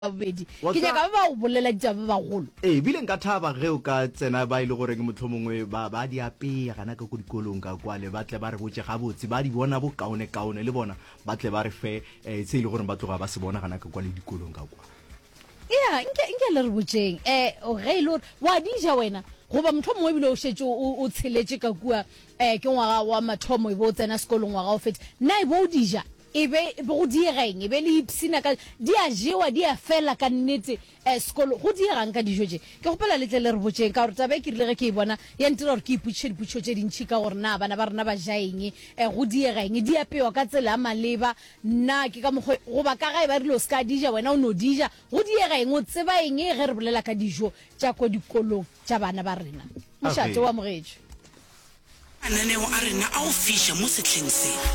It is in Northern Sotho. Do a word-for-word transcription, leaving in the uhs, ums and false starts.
bedi ke nyaka ba o bolela ditaba ba golo eh bile nka thaba ge o ka tsena ba ile gore ke motlhomongwe ba ba di apea kana ka go dikolong ka kwa le batle ba re botse ga botse ba di bona bo kaone kaone le bona batle ba re fe eh se ile gore ba tloga ba se bona kana ka kwa le dikolong ka kwa yeah nke nke le re botseng eh o ge ile wa dija wena go ba motho mongwe bile o shetse o tsheletse ka kwa eh ke ngwaga wa mathomo e bo tsena sekolong ngwaga o fetse na e bo dija ebe go diegeng ebe le ipsina ka di a jewa di a fela ka nnete eh sekolo go diegang ka dijo je ke gopela le tle le re botseng ka gore tabe ke rile ge ke bona ya ntira gore ke iputse diputso tse dintsi ka gore na bana ba rena ba jaeng eh go diegeng di apewa ka tsela maleba nna ke ka mogwe go ba ka ga e ba rile o ska dija wena o no dija go diegeng o tseba eng ge re bolela ka dijo tša ko dikolong tša bana ba rena moshatse wa mogetso ananeo a rena a o fisha mo setlheng se